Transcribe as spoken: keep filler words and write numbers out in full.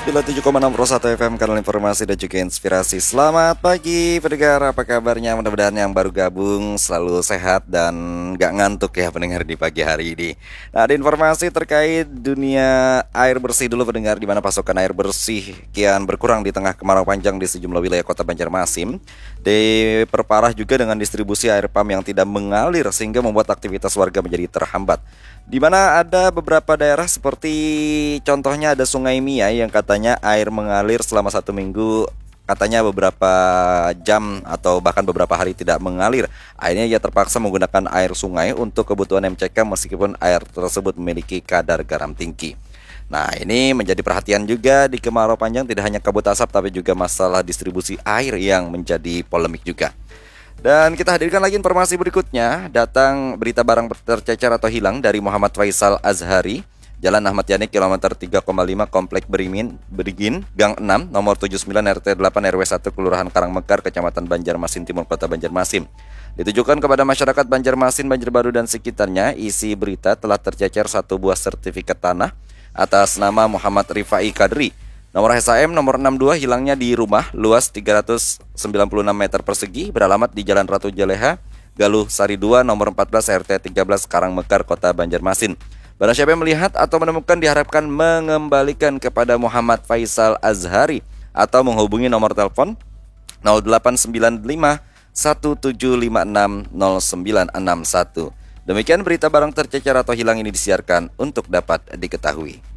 Bila tujuh koma enam Pro satu F M, kanal informasi dan juga inspirasi. Selamat pagi pendengar, apa kabarnya? Mudah-mudahan yang baru gabung selalu sehat dan gak ngantuk ya pendengar di pagi hari ini. Nah, ada informasi terkait dunia air bersih dulu pendengar, di mana pasokan air bersih kian berkurang di tengah kemarau panjang di sejumlah wilayah kota Banjarmasin. Diperparah juga dengan distribusi air pam yang tidak mengalir sehingga membuat aktivitas warga menjadi terhambat. Di mana ada beberapa daerah seperti contohnya ada Sungai Mia yang katanya air mengalir selama satu minggu, katanya beberapa jam atau bahkan beberapa hari tidak mengalir. Akhirnya ia terpaksa menggunakan air sungai untuk kebutuhan M C K meskipun air tersebut memiliki kadar garam tinggi. Nah, ini menjadi perhatian juga di kemarau panjang, tidak hanya kabut asap tapi juga masalah distribusi air yang menjadi polemik juga. Dan kita hadirkan lagi informasi berikutnya, datang berita barang tercecer atau hilang dari Muhammad Faisal Azhari, Jalan Ahmad Yani, kilometer tiga koma lima, Komplek Berimin, Berigin, Gang enam, nomor tujuh puluh sembilan R T delapan R W satu, Kelurahan Karangmekar, Kecamatan Banjarmasin Timur, Kota Banjarmasin. Ditujukan kepada masyarakat Banjarmasin, Banjarbaru dan sekitarnya. Isi berita telah tercecer satu buah sertifikat tanah atas nama Muhammad Rifai Kadri. Nomor H S A M nomor enam puluh dua, hilangnya di rumah luas tiga ratus sembilan puluh enam meter persegi, beralamat di Jalan Ratu Jaleha, Galuh Sari dua, nomor empat belas R T tiga belas, Karangmekar, Kota Banjarmasin. Barang siapa yang melihat atau menemukan diharapkan mengembalikan kepada Muhammad Faisal Azhari atau menghubungi nomor telepon nol delapan sembilan lima satu tujuh lima enam nol sembilan enam satu. Demikian berita barang tercecer atau hilang ini disiarkan untuk dapat diketahui.